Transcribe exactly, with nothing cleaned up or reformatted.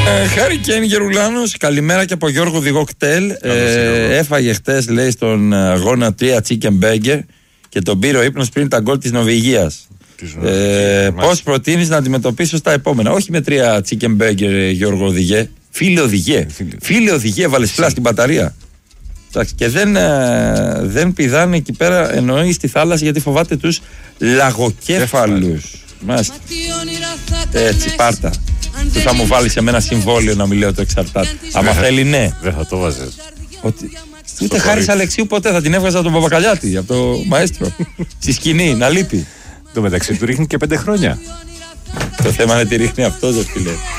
Χάρη Κέιν Γερουλάνος, καλημέρα και από Γιώργο Οδηγό Κτέλ. Ε, έφαγε χτες, λέει, στον αγώνα τρία chicken burger και τον πήρε ο ύπνος πριν τα γκολ της Νορβηγίας. Ε, πώς προτείνεις να αντιμετωπίσω στα επόμενα? Όχι με τρία chicken burger, Γιώργο Οδηγέ. Φίλε Οδηγέ. Φίλε Οδηγέ, βάλες φλά στην μπαταρία. Και δεν, ε, δεν πηδάνε εκεί πέρα, εννοεί στη θάλασσα, γιατί φοβάται τους λαγοκέφαλους. Μάλιστα. Έτσι, πάρτα. Του θα μου βάλει σε μένα συμβόλαιο να μην λέω το εξαρτάται. Άμα θέλει, ναι. Δεν θα το βάζε. Ότι... Ούτε Χάρη Αλεξίου ποτέ, θα την έβγαζα τον Παπακαλιάτη από το μαέστρο. Στη σκηνή, να λείπει. Το μεταξύ του ρίχνει και πέντε χρόνια. Το θέμα είναι τι ρίχνει αυτό, δε φίλε.